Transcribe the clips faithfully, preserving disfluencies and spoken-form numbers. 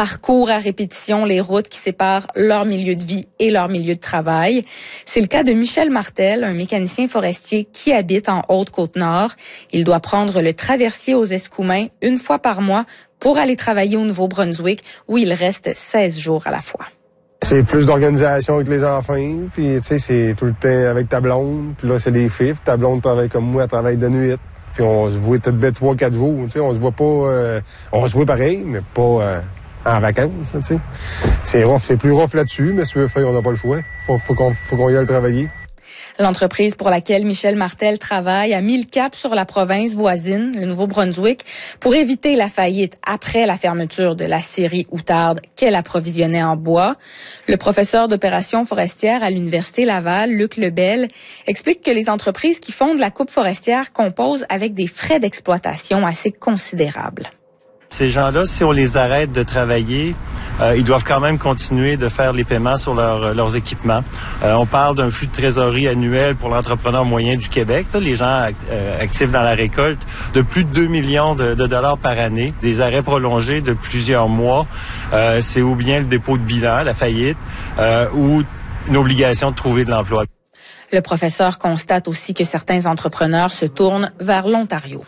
parcourent à répétition les routes qui séparent leur milieu de vie et leur milieu de travail. C'est le cas de Michel Martel, un mécanicien forestier qui habite en Haute-Côte-Nord. Il doit prendre le traversier aux Escoumins une fois par mois pour aller travailler au Nouveau-Brunswick, où il reste seize jours à la fois. C'est plus d'organisation avec les enfants, puis tu sais, c'est tout le temps avec ta blonde, puis là, c'est des fifs. Ta blonde travaille comme moi, elle travaille de nuit. Puis on se voit peut-être trois, quatre jours, tu sais, on se voit pas... Euh, on se voit pareil, mais pas euh, en vacances, tu sais. C'est rough, c'est plus rough là-dessus, mais si tu veux faire, on n'a pas le choix. Faut, faut qu'on, faut qu'on y aille travailler. L'entreprise pour laquelle Michel Martel travaille a mis le cap sur la province voisine, le Nouveau-Brunswick, pour éviter la faillite après la fermeture de la scierie Outarde qu'elle approvisionnait en bois. Le professeur d'opérations forestières à l'Université Laval, Luc Lebel, explique que les entreprises qui font de la coupe forestière composent avec des frais d'exploitation assez considérables. Ces gens-là, si on les arrête de travailler, euh, ils doivent quand même continuer de faire les paiements sur leur, leurs équipements. Euh, on parle d'un flux de trésorerie annuel pour l'entrepreneur moyen du Québec, là, les gens euh, actifs dans la récolte, de plus de deux millions de, de dollars par année. Des arrêts prolongés de plusieurs mois, euh, c'est ou bien le dépôt de bilan, la faillite, euh, ou une obligation de trouver de l'emploi. Le professeur constate aussi que certains entrepreneurs se tournent vers l'Ontario.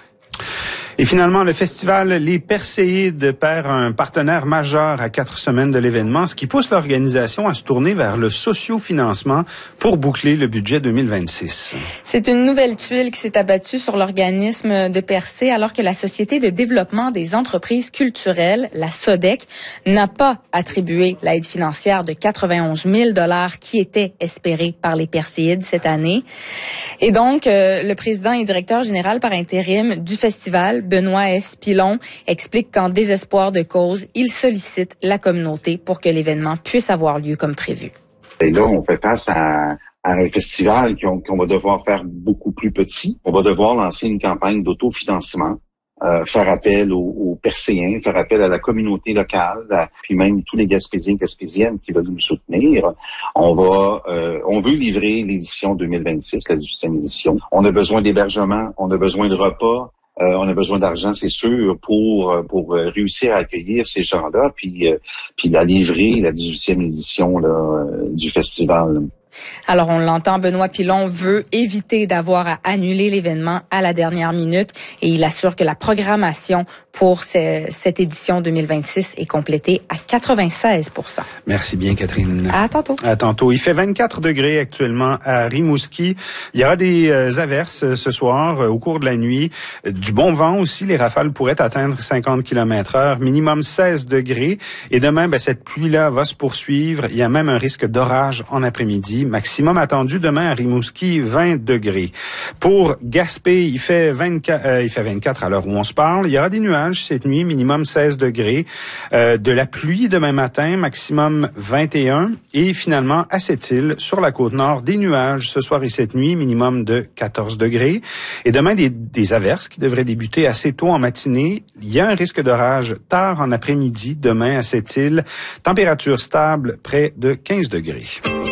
Et finalement, le festival Les Perséides perd un partenaire majeur à quatre semaines de l'événement, ce qui pousse l'organisation à se tourner vers le sociofinancement pour boucler le budget deux mille vingt-six. C'est une nouvelle tuile qui s'est abattue sur l'organisme de Percé alors que la Société de développement des entreprises culturelles, la S O D E C, n'a pas attribué l'aide financière de quatre-vingt-onze mille dollars qui était espérée par les Perséides cette année. Et donc, euh, le président et directeur général par intérim du festival, Benoît S. Pilon, explique qu'en désespoir de cause, il sollicite la communauté pour que l'événement puisse avoir lieu comme prévu. Et là, on fait face à, à un festival qu'on, qu'on va devoir faire beaucoup plus petit. On va devoir lancer une campagne d'autofinancement, euh, faire appel aux, aux Perséens, faire appel à la communauté locale, à, puis même tous les Gaspésiens et Gaspésiennes qui veulent nous soutenir. On va, euh, on veut livrer l'édition deux mille vingt-six, la dix-huitième édition. On a besoin d'hébergement, on a besoin de repas. Euh, on a besoin d'argent, c'est sûr, pour pour réussir à accueillir ces gens-là, puis euh, puis la livrer, la dix-huitième édition là, euh, du festival. Alors, on l'entend, Benoît Pilon veut éviter d'avoir à annuler l'événement à la dernière minute et il assure que la programmation pour ce, cette édition deux mille vingt-six est complétée à quatre-vingt-seize pour cent. Merci bien, Catherine. À tantôt. À tantôt. Il fait vingt-quatre degrés actuellement à Rimouski. Il y aura des euh, averses ce soir euh, au cours de la nuit. Euh, du bon vent aussi. Les rafales pourraient atteindre cinquante kilomètres heure. Minimum seize degrés. Et demain, ben, cette pluie-là va se poursuivre. Il y a même un risque d'orage en après-midi. Maximum attendu demain à Rimouski, vingt degrés. Pour Gaspé, il fait vingt-quatre, euh, il fait vingt-quatre à l'heure où on se parle. Il y aura des nuages cette nuit, minimum seize degrés. Euh, de la pluie demain matin, maximum vingt et un. Et finalement, à Sept-Îles, sur la Côte-Nord, des nuages ce soir et cette nuit, minimum de quatorze degrés. Et demain, des, des averses qui devraient débuter assez tôt en matinée. Il y a un risque d'orage tard en après-midi, demain à Sept-Îles. Température stable, près de quinze degrés.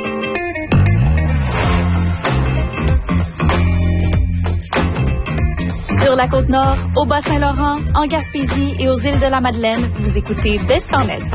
Sur la Côte-Nord, au Bas-Saint-Laurent, en Gaspésie et aux îles de la Madeleine, vous écoutez d'Est en Est.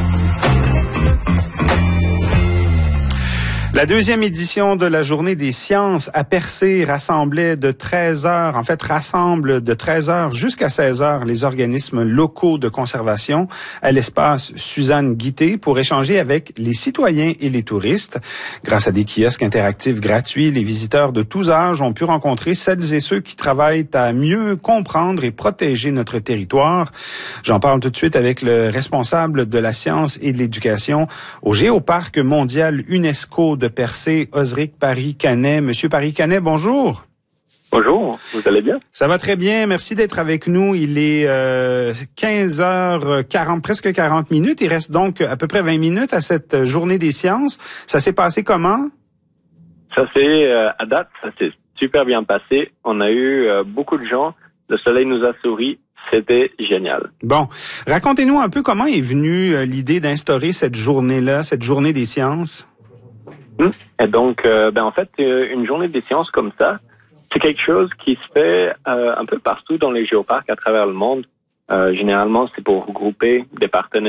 La deuxième édition de la Journée des sciences à Percé rassemblait de treize heures, en fait rassemble de treize heures jusqu'à seize heures les organismes locaux de conservation à l'espace Suzanne Guité pour échanger avec les citoyens et les touristes. Grâce à des kiosques interactifs gratuits, les visiteurs de tous âges ont pu rencontrer celles et ceux qui travaillent à mieux comprendre et protéger notre territoire. J'en parle tout de suite avec le responsable de la science et de l'éducation au Géoparc mondial UNESCO de Percé, Osric Paris-Canet. Monsieur Paris-Canet, bonjour. Bonjour, vous allez bien? Ça va très bien, merci d'être avec nous. Il est euh, quinze heures quarante, presque quarante minutes. Il reste donc à peu près vingt minutes à cette journée des sciences. Ça s'est passé comment? Ça s'est, euh, à date, ça s'est super bien passé. On a eu euh, beaucoup de gens. Le soleil nous a souri. C'était génial. Bon, racontez-nous un peu comment est venue euh, l'idée d'instaurer cette journée-là, cette journée des sciences. Et donc, euh, ben en fait, une journée des sciences comme ça, c'est quelque chose qui se fait euh, un peu partout dans les géoparcs à travers le monde. Euh, généralement, c'est pour regrouper des partenaires